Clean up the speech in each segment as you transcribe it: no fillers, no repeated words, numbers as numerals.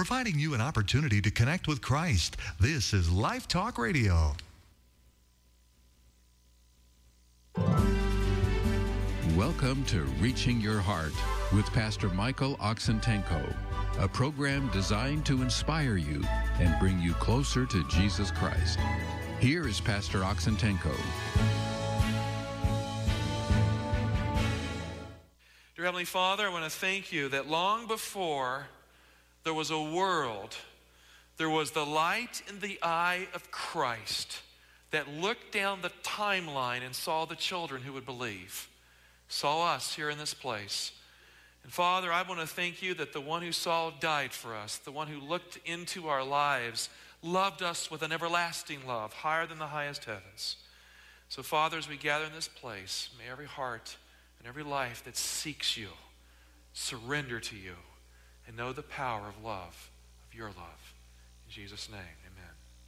providing you an opportunity to connect with Christ. This is Life Talk Radio. Welcome to Reaching Your Heart with Pastor Michael Oxentenko, a program designed to inspire you and bring you closer to Jesus Christ. Here is Pastor Oxentenko. Dear Heavenly Father, I want to thank you that long before there was a world, there was the light in the eye of Christ that looked down the timeline and saw the children who would believe. Saw us here in this place. And Father, I want to thank you that the one who saw died for us, the one who looked into our lives, loved us with an everlasting love, higher than the highest heavens. So Father, as we gather in this place, may every heart and every life that seeks you surrender to you and know the power of love, of your love. In Jesus' name, amen.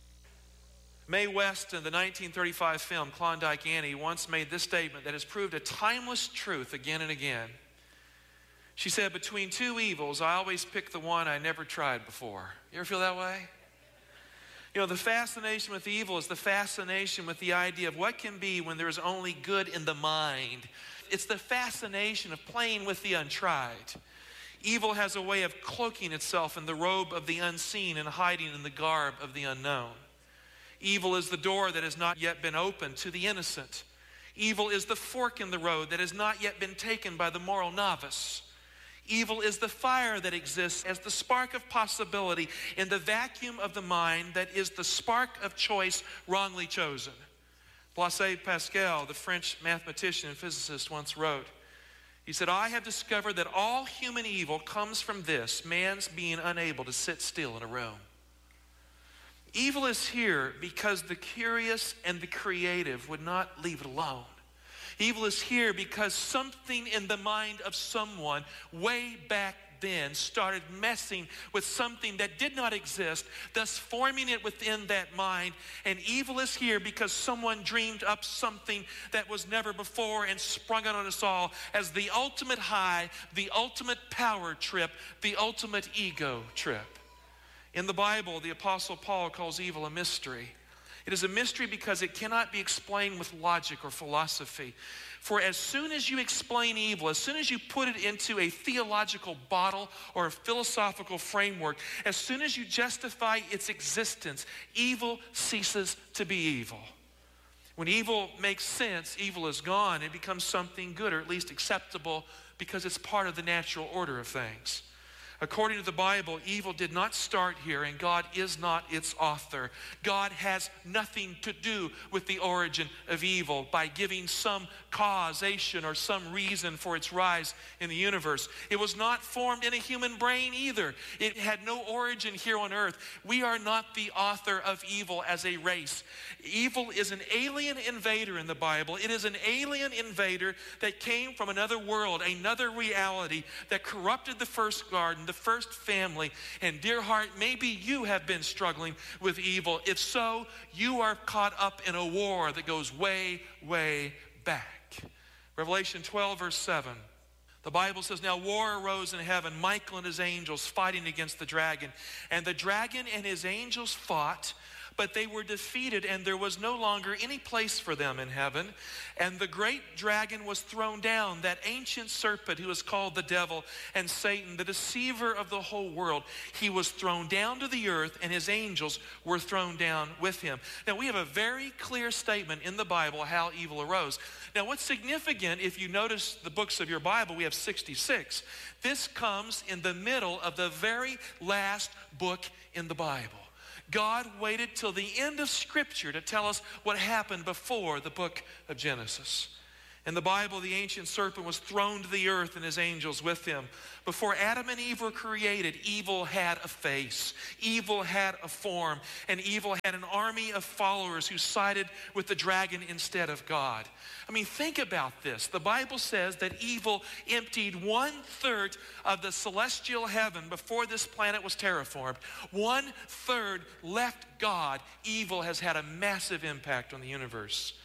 Mae West, in the 1935 film Klondike Annie, once made this statement that has proved a timeless truth again and again. She said, between two evils, I always pick the one I never tried before. You ever feel that way? You know, the fascination with evil is the fascination with the idea of what can be when there is only good in the mind. It's the fascination of playing with the untried. Evil has a way of cloaking itself in the robe of the unseen and hiding in the garb of the unknown. Evil is the door that has not yet been opened to the innocent. Evil is the fork in the road that has not yet been taken by the moral novice. Evil is the fire that exists as the spark of possibility in the vacuum of the mind that is the spark of choice wrongly chosen. Blaise Pascal, the French mathematician and physicist, once wrote, he said, I have discovered that all human evil comes from this, man's being unable to sit still in a room. Evil is here because the curious and the creative would not leave it alone. Evil is here because something in the mind of someone way back then started messing with something that did not exist, thus forming it within that mind. And evil is here because someone dreamed up something that was never before and sprung it on us all as the ultimate high, the ultimate power trip, the ultimate ego trip. In the Bible, the Apostle Paul calls evil a mystery. It is a mystery because it cannot be explained with logic or philosophy. For as soon as you explain evil, as soon as you put it into a theological bottle or a philosophical framework, as soon as you justify its existence, evil ceases to be evil. When evil makes sense, evil is gone. It becomes something good, or at least acceptable, because it's part of the natural order of things. According to the Bible, evil did not start here, and God is not its author. God has nothing to do with the origin of evil by giving some causation or some reason for its rise in the universe. It was not formed in a human brain either. It had no origin here on earth. We are not the author of evil as a race. Evil is an alien invader in the Bible. It is an alien invader that came from another world, another reality that corrupted the first garden, the first family. And dear heart, maybe you have been struggling with evil. If so, you are caught up in a war that goes way, way back. Revelation 12, verse 7. The Bible says, now war arose in heaven, Michael and his angels fighting against the dragon. And the dragon and his angels fought, but they were defeated, and there was no longer any place for them in heaven. And the great dragon was thrown down, that ancient serpent who is called the devil and Satan, the deceiver of the whole world. He was thrown down to the earth, and his angels were thrown down with him. Now, we have a very clear statement in the Bible how evil arose. Now, what's significant, if you notice the books of your Bible, we have 66. This comes in the middle of the very last book in the Bible. God waited till the end of Scripture to tell us what happened before the book of Genesis. In the Bible, the ancient serpent was thrown to the earth and his angels with him. Before Adam and Eve were created, evil had a face. Evil had a form. And evil had an army of followers who sided with the dragon instead of God. I mean, think about this. The Bible says that evil emptied 1/3 of the celestial heaven before this planet was terraformed. 1/3 left God. Evil has had a massive impact on the universe.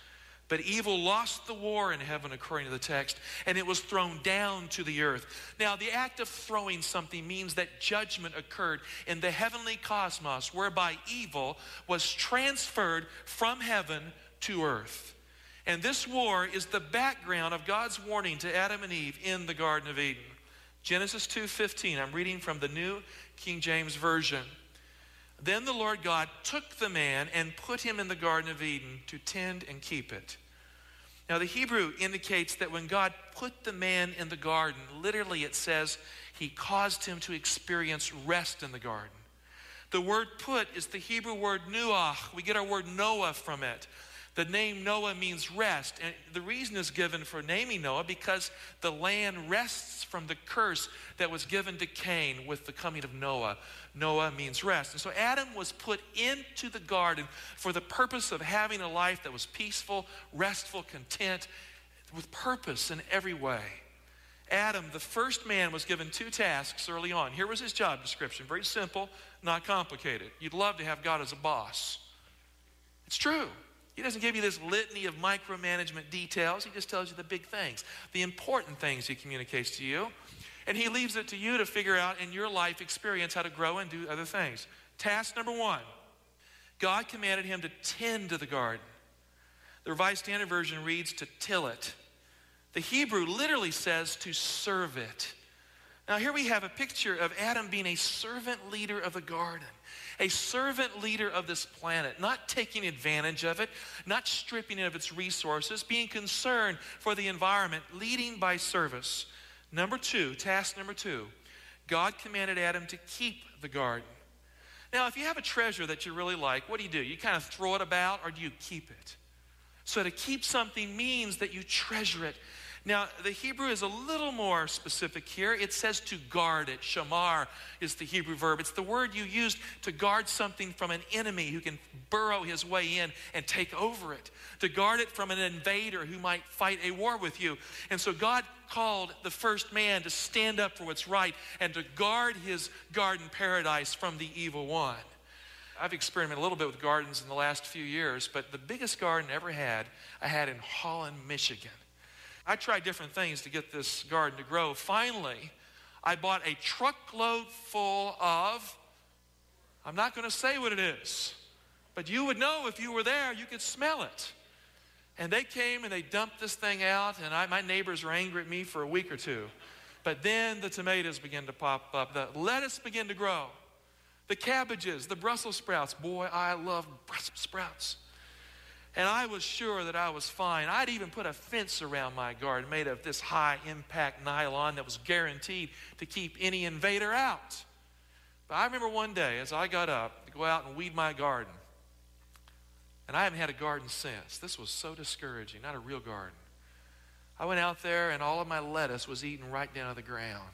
But evil lost the war in heaven, according to the text, and it was thrown down to the earth. Now, the act of throwing something means that judgment occurred in the heavenly cosmos, whereby evil was transferred from heaven to earth. And this war is the background of God's warning to Adam and Eve in the Garden of Eden. Genesis 2:15, I'm reading from the New King James Version. Then the Lord God took the man and put him in the Garden of Eden to tend and keep it. Now the Hebrew indicates that when God put the man in the garden, literally it says he caused him to experience rest in the garden. The word put is the Hebrew word nuach. We get our word Noah from it. The name Noah means rest. And the reason is given for naming Noah because the land rests from the curse that was given to Cain with the coming of Noah. Noah means rest. And so Adam was put into the garden for the purpose of having a life that was peaceful, restful, content, with purpose in every way. Adam, the first man, was given 2 tasks early on. Here was his job description. Very simple, not complicated. You'd love to have God as a boss. It's true. He doesn't give you this litany of micromanagement details. He just tells you the big things, the important things he communicates to you. And he leaves it to you to figure out in your life experience how to grow and do other things. Task number 1, God commanded him to tend to the garden. The Revised Standard Version reads to till it. The Hebrew literally says to serve it. Now here we have a picture of Adam being a servant leader of the garden. A servant leader of this planet, not taking advantage of it, not stripping it of its resources, being concerned for the environment, leading by service. Number 2, task number 2, God commanded Adam to keep the garden. Now, if you have a treasure that you really like, what do? You kind of throw it about, or do you keep it? So to keep something means that you treasure it. Now, the Hebrew is a little more specific here. It says to guard it. Shamar is the Hebrew verb. It's the word you use to guard something from an enemy who can burrow his way in and take over it. To guard it from an invader who might fight a war with you. And so God called the first man to stand up for what's right and to guard his garden paradise from the evil one. I've experimented a little bit with gardens in the last few years, but the biggest garden I ever had, I had in Holland, Michigan. I tried different things to get this garden to grow. Finally, I bought a truckload full of, I'm not going to say what it is, but you would know if you were there, you could smell it. And they came and they dumped this thing out, and my neighbors were angry at me for a week or 2. But then the tomatoes began to pop up. The lettuce began to grow. The cabbages, the Brussels sprouts. Boy, I love Brussels sprouts. And I was sure that I was fine. I'd even put a fence around my garden made of this high-impact nylon that was guaranteed to keep any invader out. But I remember one day as I got up to go out and weed my garden, and I haven't had a garden since. This was so discouraging, not a real garden. I went out there and all of my lettuce was eaten right down to the ground.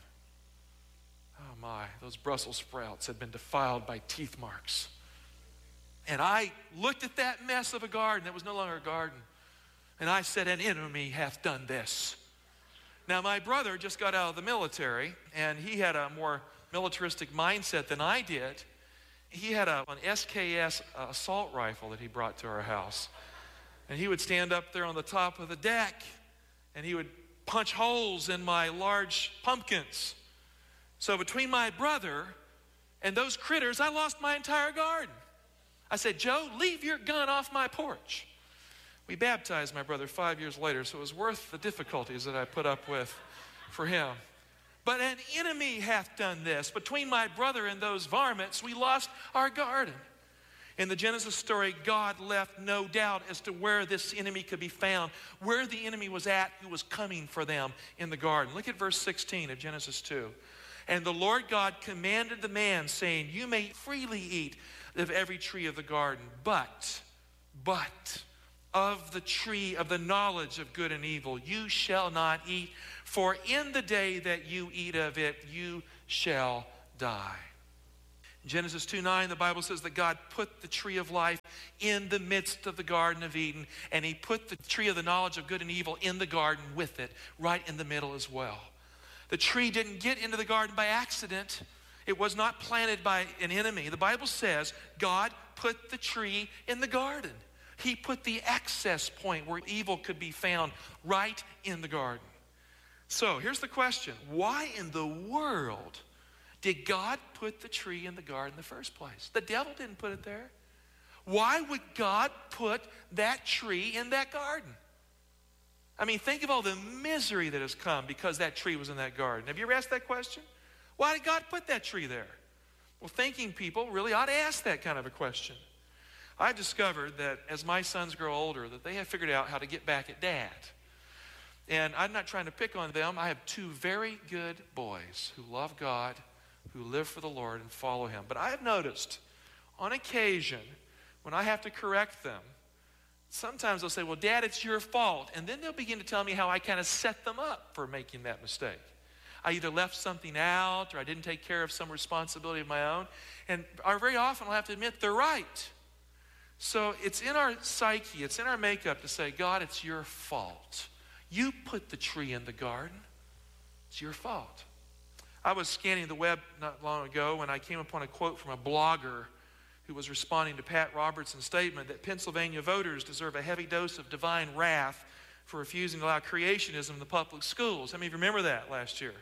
Oh my, those Brussels sprouts had been defiled by teeth marks. And I looked at that mess of a garden that was no longer a garden. And I said, an enemy hath done this. Now, my brother just got out of the military, and he had a more militaristic mindset than I did. He had an SKS assault rifle that he brought to our house. And he would stand up there on the top of the deck, and he would punch holes in my large pumpkins. So between my brother and those critters, I lost my entire garden. I said, Joe, leave your gun off my porch. We baptized my brother 5 years later, so it was worth the difficulties that I put up with for him. But an enemy hath done this. Between my brother and those varmints, we lost our garden. In the Genesis story, God left no doubt as to where this enemy could be found, where the enemy was at who was coming for them in the garden. Look at verse 16 of Genesis 2. And the Lord God commanded the man, saying, you may freely eat of every tree of the garden, but of the tree of the knowledge of good and evil you shall not eat, for in the day that you eat of it, you shall die. In Genesis 2:9, the Bible says that God put the tree of life in the midst of the Garden of Eden, and he put the tree of the knowledge of good and evil in the garden with it, right in the middle as well. The tree didn't get into the garden by accident. It was not planted by an enemy. The Bible says God put the tree in the garden. He put the access point where evil could be found right in the garden. So here's the question. Why in the world did God put the tree in the garden in the first place? The devil didn't put it there. Why would God put that tree in that garden? I mean, think of all the misery that has come because that tree was in that garden. Have you ever asked that question? Why did God put that tree there? Well, thinking people really ought to ask that kind of a question. I've discovered that as my sons grow older, that they have figured out how to get back at Dad. And I'm not trying to pick on them. I have two very good boys who love God, who live for the Lord and follow Him. But I have noticed on occasion, when I have to correct them, sometimes they'll say, well, Dad, it's your fault. And then they'll begin to tell me how I kind of set them up for making that mistake. I either left something out or I didn't take care of some responsibility of my own. And very often I'll have to admit they're right. So it's in our psyche, it's in our makeup to say, God, it's your fault. You put the tree in the garden. It's your fault. I was scanning the web not long ago when I came upon a quote from a blogger who was responding to Pat Robertson's statement that Pennsylvania voters deserve a heavy dose of divine wrath for refusing to allow creationism in the public schools. How many of you remember that last year?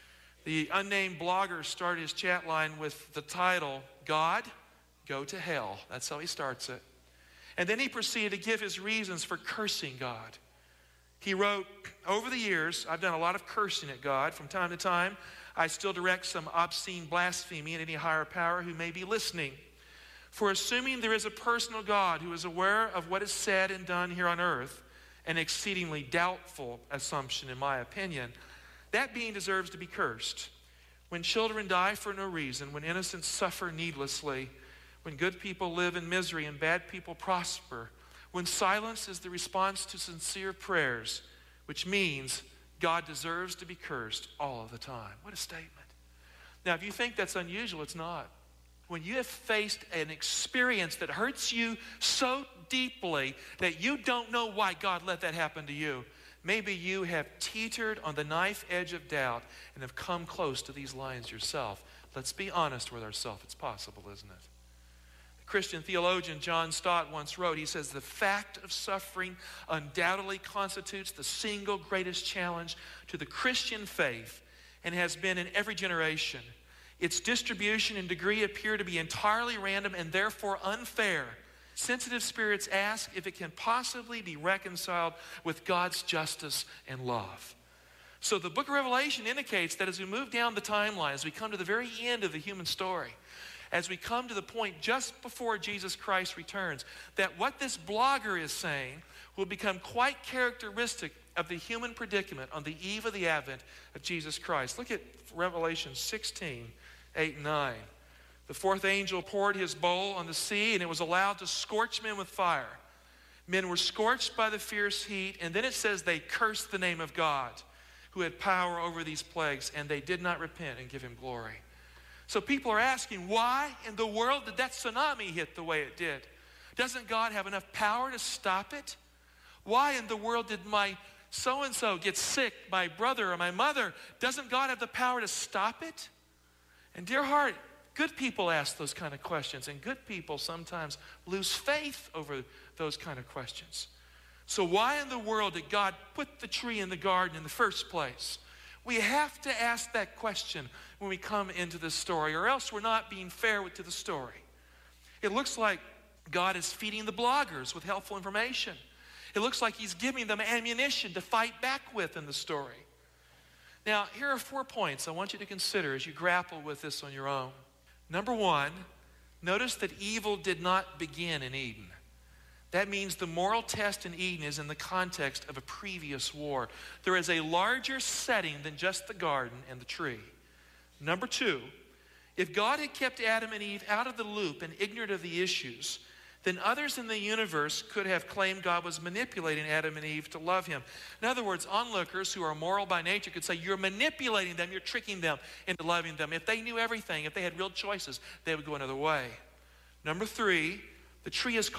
The unnamed blogger started his chat line with the title, God, Go to Hell. That's how he starts it. And then he proceeded to give his reasons for cursing God. He wrote, over the years, I've done a lot of cursing at God. From time to time, I still direct some obscene blasphemy at any higher power who may be listening. For assuming there is a personal God who is aware of what is said and done here on earth, an exceedingly doubtful assumption in my opinion, that being deserves to be cursed. When children die for no reason, when innocents suffer needlessly, when good people live in misery and bad people prosper, when silence is the response to sincere prayers, which means God deserves to be cursed all of the time. What a statement. Now, if you think that's unusual, it's not. When you have faced an experience that hurts you so deeply that you don't know why God let that happen to you, maybe you have teetered on the knife edge of doubt and have come close to these lines yourself. Let's be honest with ourselves. It's possible, isn't it? Christian theologian John Stott once wrote, he says, the fact of suffering undoubtedly constitutes the single greatest challenge to the Christian faith and has been in every generation. Its distribution and degree appear to be entirely random and therefore unfair. Sensitive spirits ask if it can possibly be reconciled with God's justice and love. So the book of Revelation indicates that as we move down the timeline, as we come to the very end of the human story, as we come to the point just before Jesus Christ returns, that what this blogger is saying will become quite characteristic of the human predicament on the eve of the advent of Jesus Christ. Look at Revelation 16, 8 and 9. The fourth angel poured his bowl on the sea, and it was allowed to scorch men with fire. Men were scorched by the fierce heat, and then it says they cursed the name of God, who had power over these plagues, and they did not repent and give him glory. So people are asking, why in the world did that tsunami hit the way it did? Doesn't God have enough power to stop it? Why in the world did my so-and-so get sick, my brother or my mother? Doesn't God have the power to stop it? And dear heart, good people ask those kind of questions, and good people sometimes lose faith over those kind of questions. So why in the world did God put the tree in the garden in the first place? We have to ask that question when we come into this story, or else we're not being fair to the story. It looks like God is feeding the bloggers with helpful information. It looks like he's giving them ammunition to fight back with in the story. Now, here are 4 points I want you to consider as you grapple with this on your own. Number one, notice that evil did not begin in Eden. That means the moral test in Eden is in the context of a previous war. There is a larger setting than just the garden and the tree. Number two, if God had kept Adam and Eve out of the loop and ignorant of the issues, then others in the universe could have claimed God was manipulating Adam and Eve to love him. In other words, onlookers who are moral by nature could say, you're manipulating them, you're tricking them into loving them. If they knew everything, if they had real choices, they would go another way. Number three, the tree is